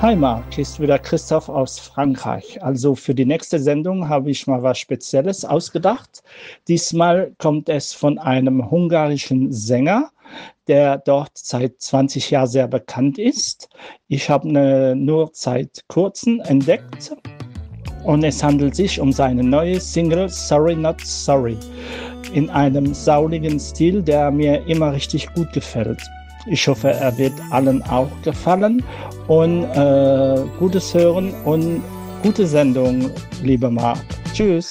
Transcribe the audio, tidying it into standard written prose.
Hi Marc, hier ist wieder Christoph aus Frankreich. Also für die nächste Sendung habe ich mal was Spezielles ausgedacht. Diesmal kommt es von einem ungarischen Sänger, der dort seit 20 Jahren sehr bekannt ist. Ich habe nur seit kurzem entdeckt und es handelt sich um seine neue Single Sorry Not Sorry in einem sauligen Stil, der mir immer richtig gut gefällt. Ich hoffe, er wird allen auch gefallen und gutes Hören und gute Sendung, lieber Marc. Tschüss.